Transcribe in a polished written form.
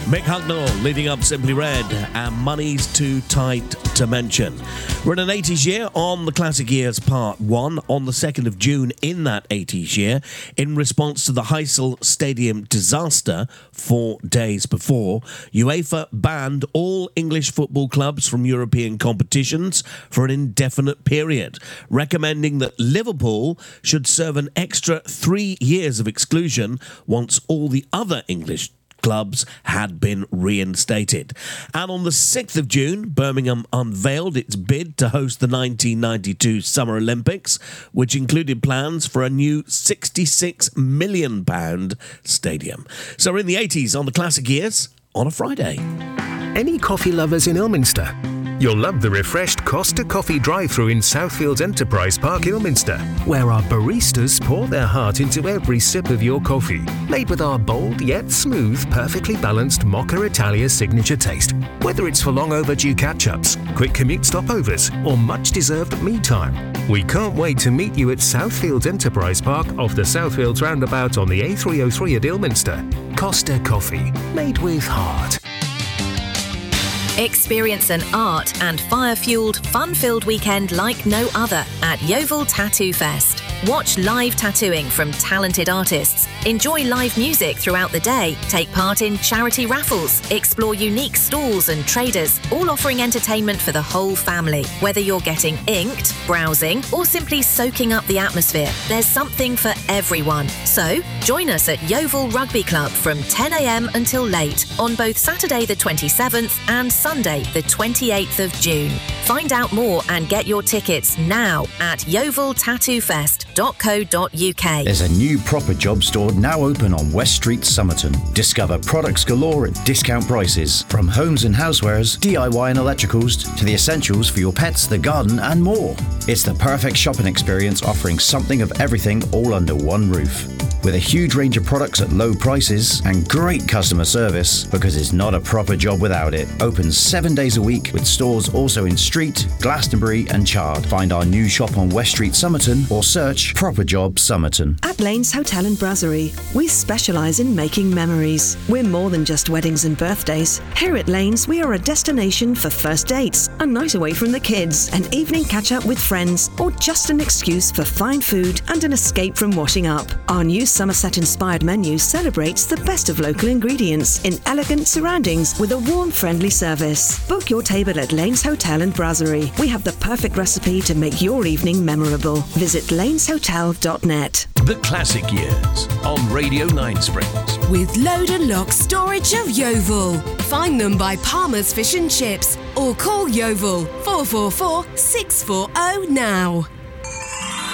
Mick Hucknall leading up Simply Red, and Money's Too Tight to Mention. We're in an 80s year on the Classic Years Part 1 on the 2nd of June in that 80s year in response to the Heysel Stadium disaster 4 days before. UEFA banned all English football clubs from European competitions for an indefinite period, recommending that Liverpool should serve an extra 3 years of exclusion once all the other English clubs had been reinstated. And on the 6th of June, Birmingham unveiled its bid to host the 1992 Summer Olympics, which included plans for a new £66 million stadium. So we're in the 80s on the Classic Years on a Friday. Any coffee lovers in Ilminster? You'll love the refreshed Costa Coffee drive-thru in Southfields Enterprise Park, Ilminster, where our baristas pour their heart into every sip of your coffee, made with our bold yet smooth, perfectly balanced Mocha Italia signature taste. Whether it's for long overdue catch-ups, quick commute stopovers, or much-deserved me time, we can't wait to meet you at Southfields Enterprise Park off the Southfields roundabout on the A303 at Ilminster. Costa Coffee, made with heart. Experience an art and fire-fueled, fun-filled weekend like no other at Yeovil Tattoo Fest. Watch live tattooing from talented artists, enjoy live music throughout the day, take part in charity raffles, explore unique stalls and traders, all offering entertainment for the whole family. Whether you're getting inked, browsing, or simply soaking up the atmosphere, there's something for everyone. So, join us at Yeovil Rugby Club from 10 a.m. until late on both Saturday the 27th and Sunday the 28th of June. Find out more and get your tickets now at yeoviltattoofest.co.uk. There's a new Proper Job store now open on West Street, Somerton. Discover products galore at discount prices, from homes and housewares, DIY and electricals, to the essentials for your pets, the garden and more. It's the perfect shopping experience, offering something of everything all under one roof. With a huge range of products at low prices and great customer service, because it's not a proper job without it. Open 7 days a week with stores also in Street, Glastonbury and Chard. Find our new shop on West Street, Somerton, or search Proper Job Somerton. At Lanes Hotel and Brasserie, we specialise in making memories. We're more than just weddings and birthdays. Here at Lanes, we are a destination for first dates, a night away from the kids, an evening catch-up with friends, or just an excuse for fine food and an escape from washing up. Our new Somerset-inspired menu celebrates the best of local ingredients in elegant surroundings with a warm, friendly service. Book your table at Lanes Hotel and Brasserie. We have the perfect recipe to make your evening memorable. Visit laneshotel.net. The Classic Years on Radio 9 Springs. With Load and Lock Storage of Yeovil. Find them by Palmer's Fish and Chips or call Yeovil 444 640 now.